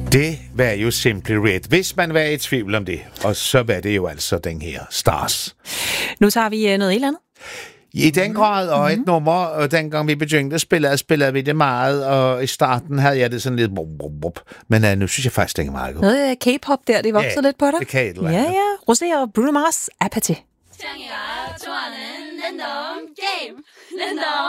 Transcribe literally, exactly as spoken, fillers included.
Det var jo Simply Red, hvis man var i tvivl om det. Og så var det jo altså den her Stars. Nu tager vi noget helt andet. I den grad, og et mm-hmm. nummer, og dengang vi begyndte at spille, spillede vi det meget, og i starten havde jeg det sådan lidt bup, bup, bup. Men uh, nu synes jeg faktisk, det er meget godt. Noget K-pop der, det voksede ja, lidt på dig. det kan et eller Ja, andet. ja. Rosé og Bruno Mars, Apathy.